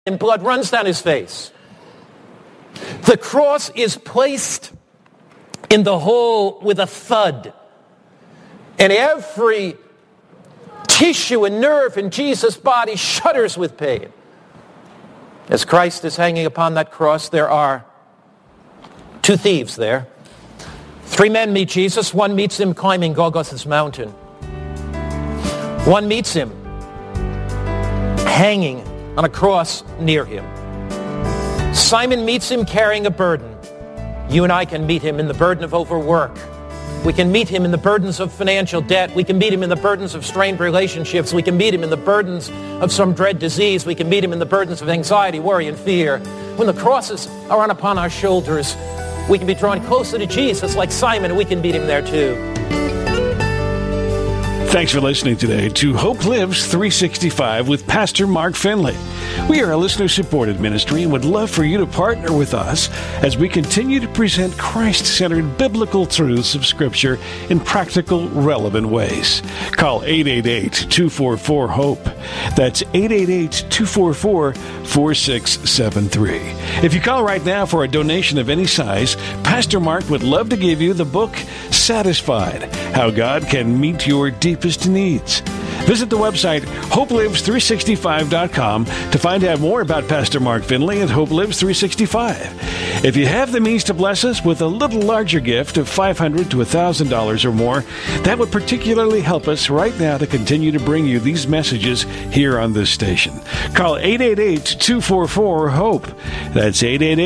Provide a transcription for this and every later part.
and blood runs down his face. The cross is placed in the hole with a thud. And every tissue and nerve in Jesus' body shudders with pain. As Christ is hanging upon that cross, there are two thieves there. Three men meet Jesus. One meets him climbing Golgotha's mountain. One meets him hanging on a cross near him. Simon meets him carrying a burden. You and I can meet him in the burden of overwork. We can meet him in the burdens of financial debt. We can meet him in the burdens of strained relationships. We can meet him in the burdens of some dread disease. We can meet him in the burdens of anxiety, worry, and fear. When the crosses are on upon our shoulders, we can be drawn closer to Jesus like Simon, and we can meet him there too. Thanks for listening today to Hope Lives 365 with Pastor Mark Finley. We are a listener-supported ministry and would love for you to partner with us as we continue to present Christ-centered biblical truths of Scripture in practical, relevant ways. Call 888-244-HOPE. That's 888-244-4673. If you call right now for a donation of any size, Pastor Mark would love to give you the book, Satisfied, How God Can Meet Your Deepest Needs. Visit the website HopeLives365.com to find out more about Pastor Mark Finley and Hope Lives 365. If you have the means to bless us with a little larger gift of $500 to $1,000 or more, that would particularly help us right now to continue to bring you these messages here on this station. Call 888-244-HOPE. That's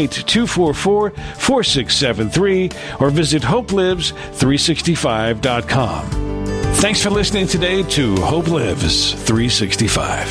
888-244-4673 or visit HopeLives365.com. Thanks for listening today to Hope Lives 365.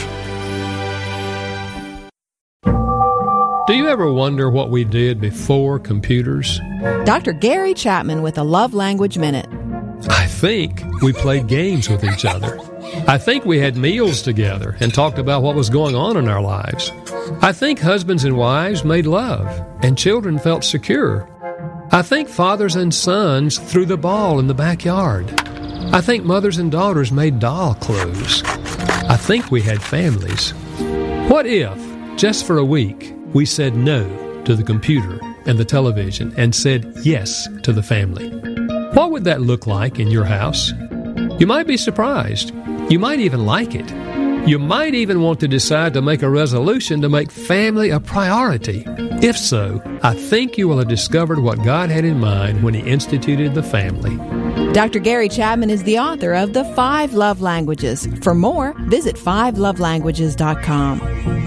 Do you ever wonder what we did before computers? Dr. Gary Chapman with a Love Language Minute. I think we played games with each other. I think we had meals together and talked about what was going on in our lives. I think husbands and wives made love and children felt secure. I think fathers and sons threw the ball in the backyard. I think mothers and daughters made doll clothes. I think we had families. What if, just for a week, we said no to the computer and the television and said yes to the family? What would that look like in your house? You might be surprised. You might even like it. You might even want to decide to make a resolution to make family a priority. If so, I think you will have discovered what God had in mind when He instituted the family. Dr. Gary Chapman is the author of The 5 Love Languages. For more, visit 5lovelanguages.com.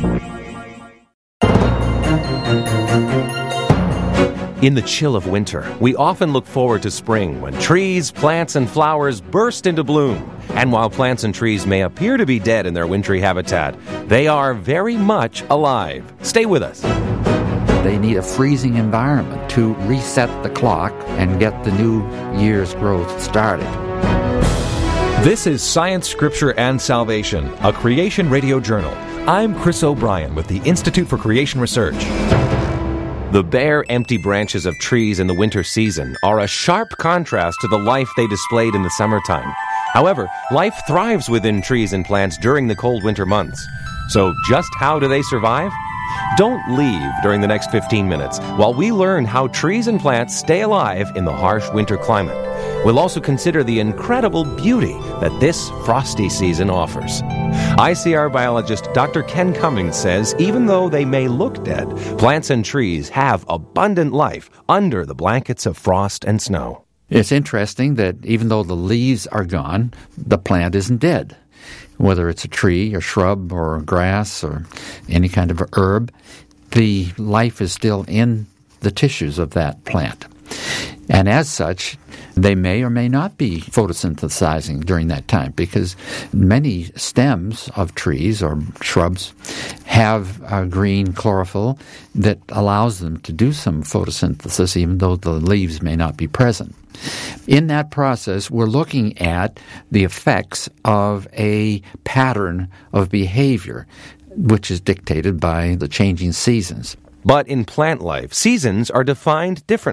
In the chill of winter, we often look forward to spring when trees, plants, and flowers burst into bloom. And while plants and trees may appear to be dead in their wintry habitat, they are very much alive. Stay with us. They need a freezing environment to reset the clock and get the new year's growth started. This is Science, Scripture, and Salvation, a Creation Radio Journal. I'm Chris O'Brien with the Institute for Creation Research. The bare, empty branches of trees in the winter season are a sharp contrast to the life they displayed in the summertime. However, life thrives within trees and plants during the cold winter months. So just how do they survive? Don't leave during the next 15 minutes while we learn how trees and plants stay alive in the harsh winter climate. We'll also consider the incredible beauty that this frosty season offers. ICR biologist Dr. Ken Cummings says even though they may look dead, plants and trees have abundant life under the blankets of frost and snow. It's interesting that even though the leaves are gone, the plant isn't dead. Whether it's a tree, a shrub, or a grass, or any kind of a herb, the life is still in the tissues of that plant. And as such, they may or may not be photosynthesizing during that time because many stems of trees or shrubs have a green chlorophyll that allows them to do some photosynthesis even though the leaves may not be present. In that process, we're looking at the effects of a pattern of behavior which is dictated by the changing seasons. But in plant life, seasons are defined differently.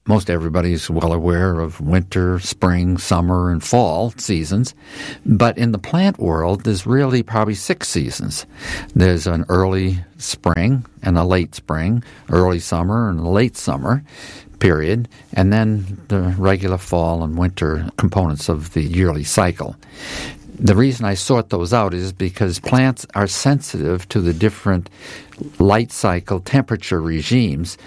Most everybody is well aware of winter, spring, summer, and fall seasons. But in the plant world, there's really probably 6 seasons. There's an early spring and a late spring, early summer and a late summer period, and then the regular fall and winter components of the yearly cycle. The reason I sort those out is because plants are sensitive to the different light cycle temperature regimes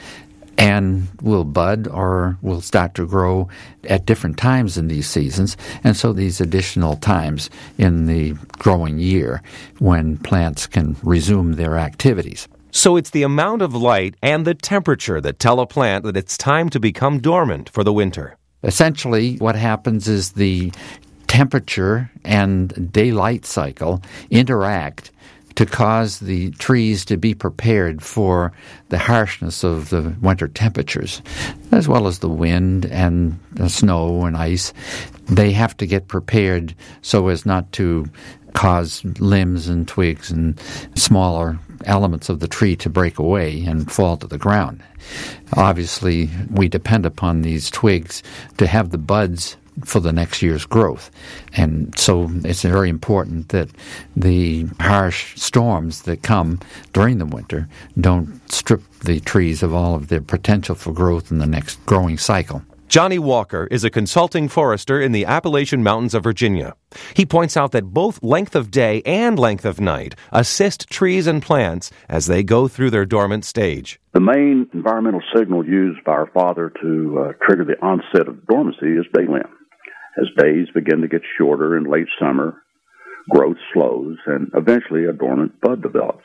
and will bud or will start to grow at different times in these seasons, and so these additional times in the growing year when plants can resume their activities. So it's the amount of light and the temperature that tell a plant that it's time to become dormant for the winter. Essentially, what happens is the temperature and daylight cycle interact to cause the trees to be prepared for the harshness of the winter temperatures, as well as the wind and the snow and ice. They have to get prepared so as not to cause limbs and twigs and smaller elements of the tree to break away and fall to the ground. Obviously, we depend upon these twigs to have the buds for the next year's growth. And so it's very important that the harsh storms that come during the winter don't strip the trees of all of their potential for growth in the next growing cycle. Johnny Walker is a consulting forester in the Appalachian Mountains of Virginia. He points out that both length of day and length of night assist trees and plants as they go through their dormant stage. The main environmental signal used by our father to trigger the onset of dormancy is day length. As days begin to get shorter in late summer, growth slows, and eventually a dormant bud develops.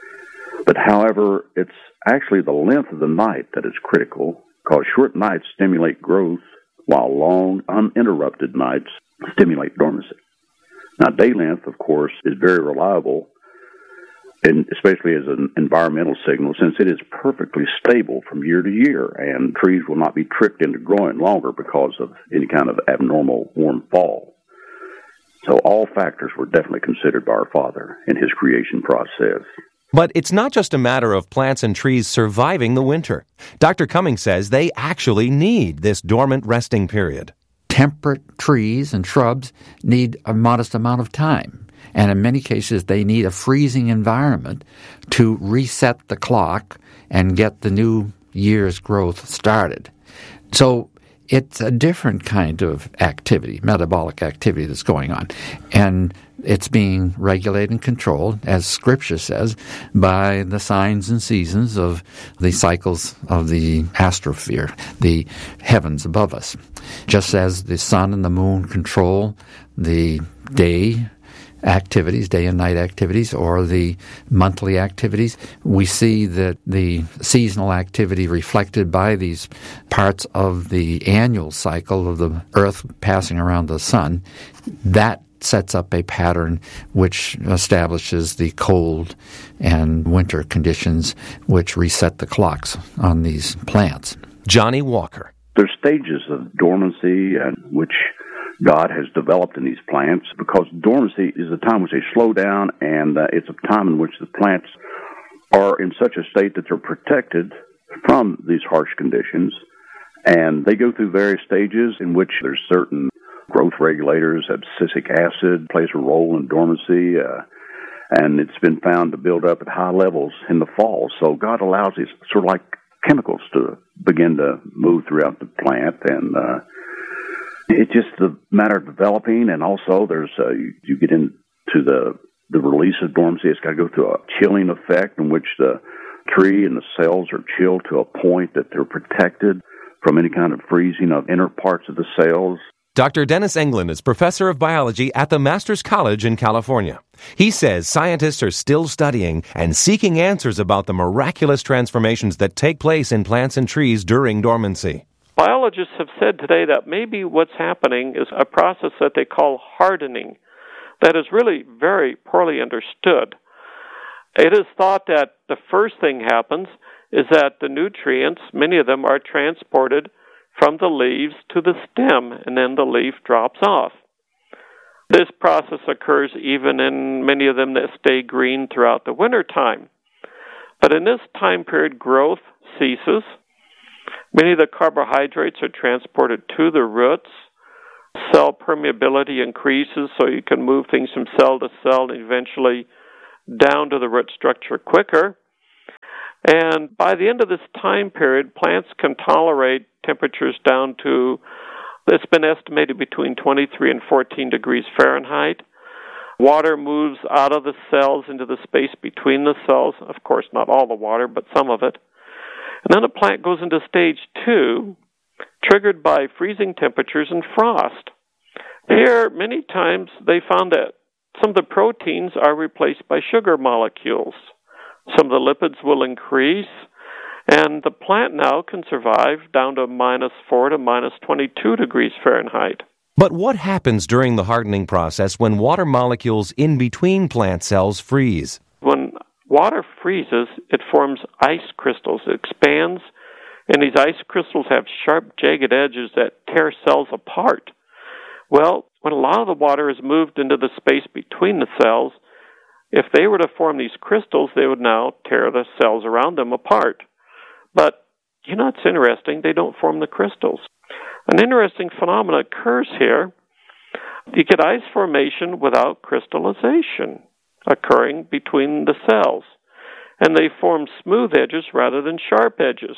But however, it's actually the length of the night that is critical, because short nights stimulate growth, while long, uninterrupted nights stimulate dormancy. Now, day length, of course, is very reliable, and especially as an environmental signal, since it is perfectly stable from year to year, and trees will not be tricked into growing longer because of any kind of abnormal warm fall. So all factors were definitely considered by our father in his creation process. But it's not just a matter of plants and trees surviving the winter. Dr. Cummings says they actually need this dormant resting period. Temperate trees and shrubs need a modest amount of time. And in many cases, they need a freezing environment to reset the clock and get the new year's growth started. So it's a different kind of activity, metabolic activity that's going on. And it's being regulated and controlled, as Scripture says, by the signs and seasons of the cycles of the astrosphere, the heavens above us. Just as the sun and the moon control the day activities, day and night activities, or the monthly activities, we see that the seasonal activity reflected by these parts of the annual cycle of the Earth passing around the sun, that sets up a pattern which establishes the cold and winter conditions which reset the clocks on these plants. Johnny Walker. There's stages of dormancy which God has developed in these plants, because dormancy is a time which they slow down, and it's a time in which the plants are in such a state that they're protected from these harsh conditions. And they go through various stages in which there's certain growth regulators. Abscisic acid plays a role in dormancy, and it's been found to build up at high levels in the fall. So God allows these sort of like chemicals to begin to move throughout the plant, and it's just a matter of developing. And also there's you get into the release of dormancy. It's got to go through a chilling effect in which the tree and the cells are chilled to a point that they're protected from any kind of freezing of inner parts of the cells. Dr. Dennis Englund is professor of biology at the Masters College in California. He says scientists are still studying and seeking answers about the miraculous transformations that take place in plants and trees during dormancy. Biologists have said today that maybe what's happening is a process that they call hardening that is really very poorly understood. It is thought that the first thing happens is that the nutrients, many of them, are transported from the leaves to the stem, and then the leaf drops off. This process occurs even in many of them that stay green throughout the winter time. But in this time period, growth ceases, Many of the carbohydrates are transported to the roots. Cell permeability increases so you can move things from cell to cell and eventually down to the root structure quicker. And by the end of this time period, plants can tolerate temperatures down to, it's been estimated, between 23 and 14 degrees Fahrenheit. Water moves out of the cells into the space between the cells. Of course, not all the water, but some of it. And then a plant goes into stage 2, triggered by freezing temperatures and frost. Here, many times, they found that some of the proteins are replaced by sugar molecules. Some of the lipids will increase, and the plant now can survive down to -4 to -22 degrees Fahrenheit. But what happens during the hardening process when water molecules in between plant cells freeze? When water freezes, it forms ice crystals. It expands, and these ice crystals have sharp, jagged edges that tear cells apart. Well, when a lot of the water is moved into the space between the cells, if they were to form these crystals, they would now tear the cells around them apart. But, you know, it's interesting, they don't form the crystals. An interesting phenomenon occurs here. You get ice formation without crystallization occurring between the cells, and they form smooth edges rather than sharp edges.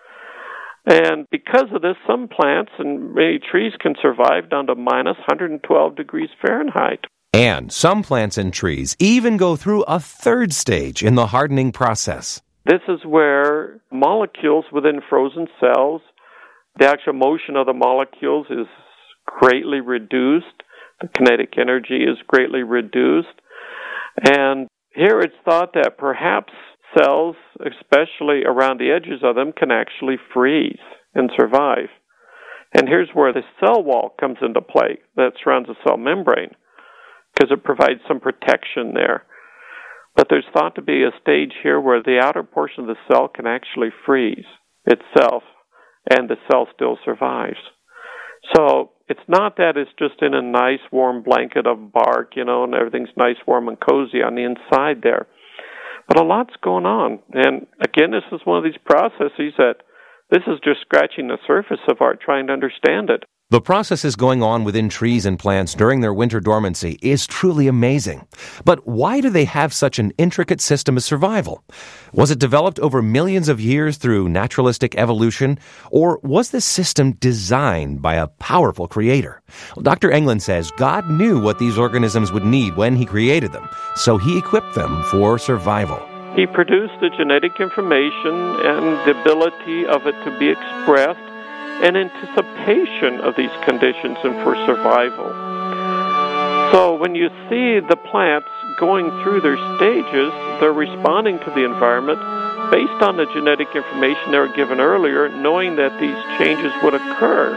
And because of this, some plants and many trees can survive down to -112 degrees Fahrenheit. And some plants and trees even go through a third stage in the hardening process. This is where molecules within frozen cells, the actual motion of the molecules is greatly reduced. The kinetic energy is greatly reduced. And here it's thought that perhaps cells, especially around the edges of them, can actually freeze and survive. And here's where the cell wall comes into play that surrounds the cell membrane, because it provides some protection there. But there's thought to be a stage here where the outer portion of the cell can actually freeze itself, and the cell still survives. So it's not that it's just in a nice warm blanket of bark, you know, and everything's nice, warm, and cozy on the inside there. But a lot's going on. And again, this is one of these processes that this is just scratching the surface of our trying to understand it. The processes going on within trees and plants during their winter dormancy is truly amazing. But why do they have such an intricate system of survival? Was it developed over millions of years through naturalistic evolution, or was this system designed by a powerful creator? Dr. Englund says God knew what these organisms would need when He created them, so He equipped them for survival. He produced the genetic information and the ability of it to be expressed in anticipation of these conditions and for survival. So when you see the plants going through their stages, they're responding to the environment based on the genetic information they were given earlier, knowing that these changes would occur.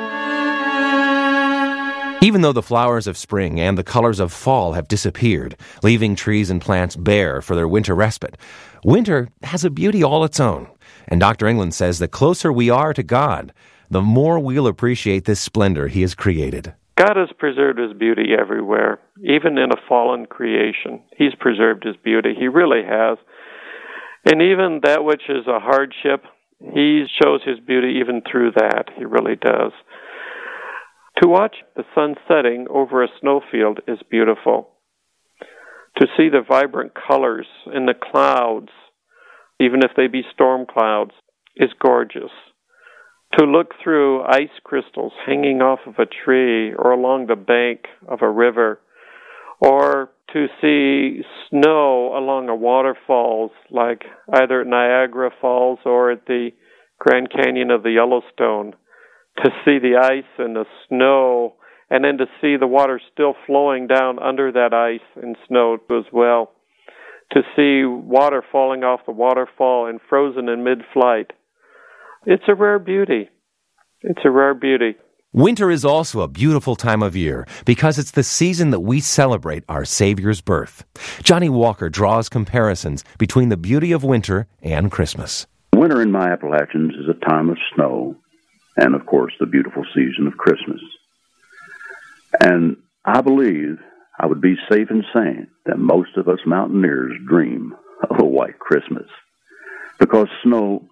Even though the flowers of spring and the colors of fall have disappeared, leaving trees and plants bare for their winter respite, winter has a beauty all its own. And Dr. Englund says the closer we are to God, the more we'll appreciate this splendor He has created. God has preserved His beauty everywhere, even in a fallen creation. He's preserved His beauty. He really has. And even that which is a hardship, He shows His beauty even through that. He really does. To watch the sun setting over a snowfield is beautiful. To see the vibrant colors in the clouds, even if they be storm clouds, is gorgeous. To look through ice crystals hanging off of a tree or along the bank of a river, or to see snow along a waterfalls like either at Niagara Falls or at the Grand Canyon of the Yellowstone, to see the ice and the snow, and then to see the water still flowing down under that ice and snow as well, to see water falling off the waterfall and frozen in mid-flight. It's a rare beauty. It's a rare beauty. Winter is also a beautiful time of year because it's the season that we celebrate our Savior's birth. Johnny Walker draws comparisons between the beauty of winter and Christmas. Winter in my Appalachians is a time of snow and, of course, the beautiful season of Christmas. And I believe I would be safe in saying that most of us mountaineers dream of a white Christmas, because snow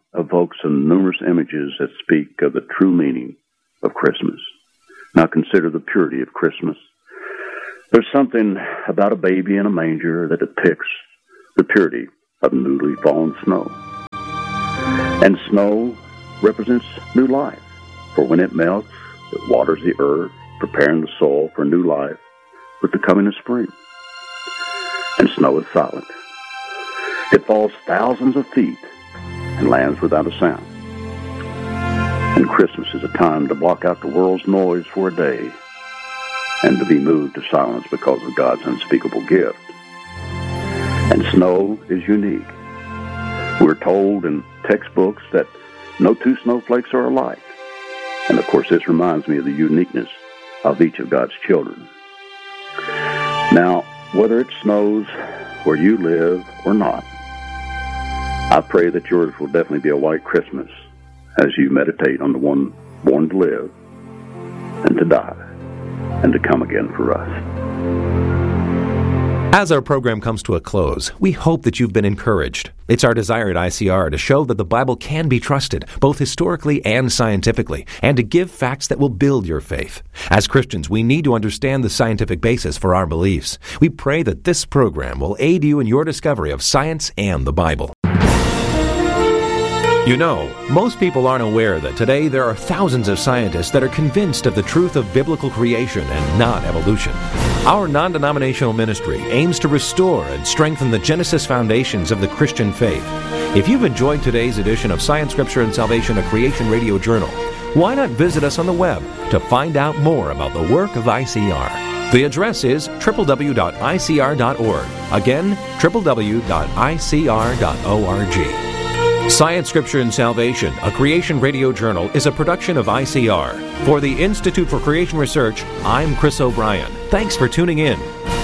evokes some numerous images that speak of the true meaning of Christmas. Now consider the purity of Christmas. There's something about a baby in a manger that depicts the purity of newly fallen snow. And snow represents new life, for when it melts, it waters the earth, preparing the soil for new life with the coming of spring. And snow is silent. It falls thousands of feet and lands without a sound. And Christmas is a time to block out the world's noise for a day and to be moved to silence because of God's unspeakable gift. And snow is unique. We're told in textbooks that no two snowflakes are alike. And of course, this reminds me of the uniqueness of each of God's children. Now, whether it snows where you live or not, I pray that yours will definitely be a white Christmas as you meditate on the one born to live and to die and to come again for us. As our program comes to a close, we hope that you've been encouraged. It's our desire at ICR to show that the Bible can be trusted, both historically and scientifically, and to give facts that will build your faith. As Christians, we need to understand the scientific basis for our beliefs. We pray that this program will aid you in your discovery of science and the Bible. You know, most people aren't aware that today there are thousands of scientists that are convinced of the truth of biblical creation and not evolution. Our non-denominational ministry aims to restore and strengthen the Genesis foundations of the Christian faith. If you've enjoyed today's edition of Science, Scripture, and Salvation, a Creation Radio Journal, why not visit us on the web to find out more about the work of ICR? The address is www.icr.org. Again, www.icr.org. Science, Scripture, and Salvation, a Creation Radio Journal, is a production of ICR. For the Institute for Creation Research, I'm Chris O'Brien. Thanks for tuning in.